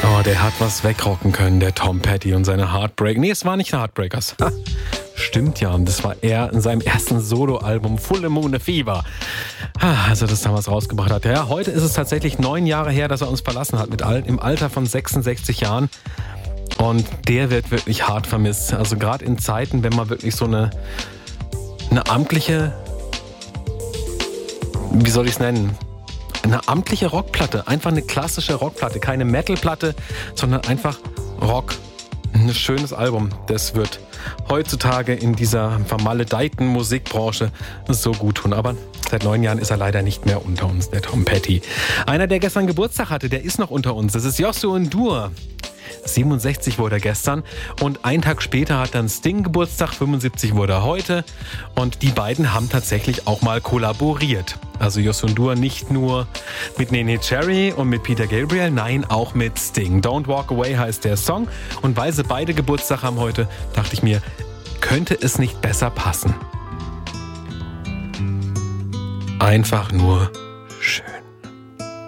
Oh, der hat was wegrocken können, der Tom Petty und seine Heartbreak. Nee, es war nicht Heartbreakers. Ha, stimmt ja, das war er in seinem ersten Soloalbum Full Moon Fever. Als er das damals rausgebracht hat. Ja, heute ist es tatsächlich 9 Jahre her, dass er uns verlassen hat, im Alter von 66 Jahren. Und der wird wirklich hart vermisst. Also gerade in Zeiten, wenn man wirklich so eine amtliche, wie soll ich es nennen? Eine amtliche Rockplatte, einfach eine klassische Rockplatte, keine Metalplatte, sondern einfach Rock. Ein schönes Album, das wird heutzutage in dieser vermaledeiten Musikbranche so gut tun. Aber seit 9 Jahren ist er leider nicht mehr unter uns, der Tom Petty. Einer, der gestern Geburtstag hatte, der ist noch unter uns. Das ist Yossou N'Dour. 67 wurde er gestern und einen Tag später hat dann Sting Geburtstag, 75 wurde er heute und die beiden haben tatsächlich auch mal kollaboriert. Also Yossou N'Dour nicht nur mit Neneh Cherry und mit Peter Gabriel, nein, auch mit Sting. Don't Walk Away heißt der Song und weil sie beide Geburtstag haben heute, dachte ich mir, könnte es nicht besser passen. Einfach nur